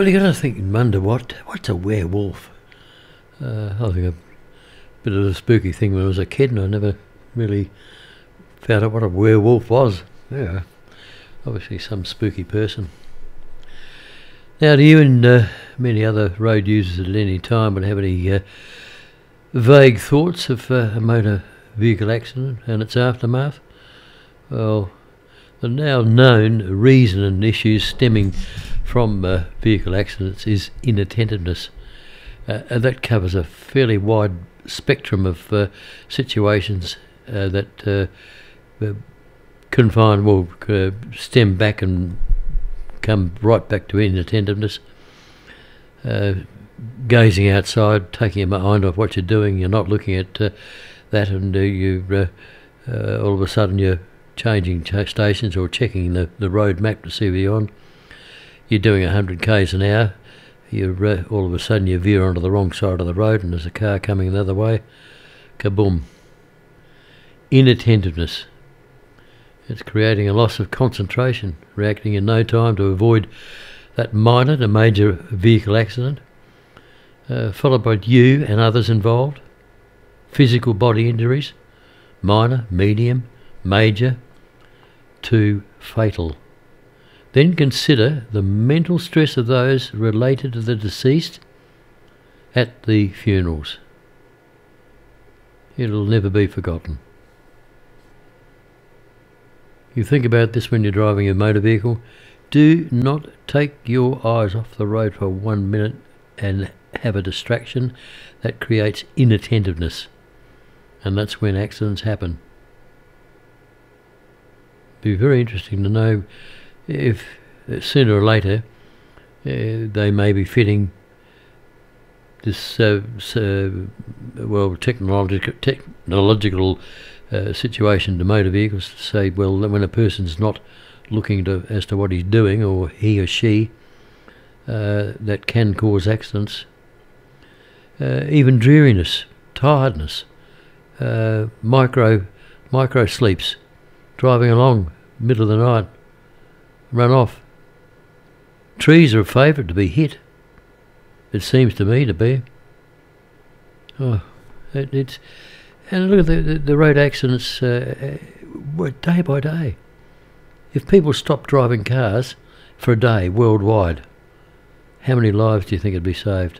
Well, you got to think and wonder what's a werewolf. I think a bit of a spooky thing when I was a kid, and I never really found out what a werewolf was. Yeah, obviously some spooky person. Now, do you and many other road users at any time would have any vague thoughts of a motor vehicle accident and its aftermath? Well, the now known reason and issues stemming from vehicle accidents is inattentiveness. And that covers a fairly wide spectrum of situations that stem back and come right back to inattentiveness. Gazing outside, taking your mind off what you're doing, you're not looking at that, and all of a sudden you're changing stations or checking the road map to see where you're on. You're doing 100 k's an hour, you're all of a sudden you veer onto the wrong side of the road and there's a car coming the other way. Kaboom. Inattentiveness. It's creating a loss of concentration, reacting in no time to avoid that minor to major vehicle accident, followed by you and others involved. Physical body injuries, minor, medium, major, to fatal. Then consider the mental stress of those related to the deceased at the funerals. It'll never be forgotten. You think about this when you're driving a motor vehicle. Do not take your eyes off the road for 1 minute and have a distraction. That creates inattentiveness, and that's when accidents happen. Be very interesting to know if sooner or later they may be fitting this technological situation to motor vehicles to say, well, when a person's not looking as to what he's doing, or he or she, that can cause accidents. Even dreariness, tiredness, micro sleeps, driving along middle of the night, run off. Trees are a favourite to be hit. It seems to me to be. It's and look at the road accidents day by day. If people stopped driving cars for a day worldwide, how many lives do you think would be saved?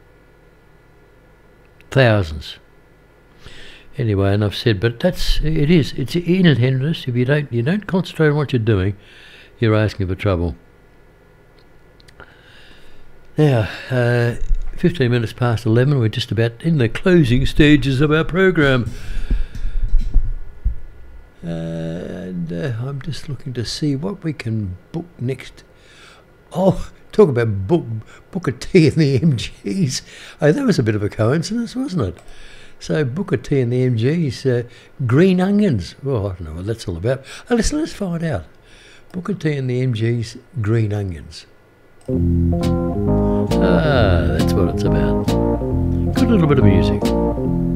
Thousands. Anyway, enough said. But it's inattentiveness. If you don't concentrate on what you're doing, you're asking for trouble. Now, 15 minutes past 11. We're just about in the closing stages of our program. And I'm just looking to see what we can book next. Oh, talk about Booker T and the MGs. Oh, that was a bit of a coincidence, wasn't it? So Booker T and the MGs, green onions. Oh, I don't know what that's all about. Oh, let's find out. Booker T and the MGs, green onions. That's what it's about. Good little bit of music.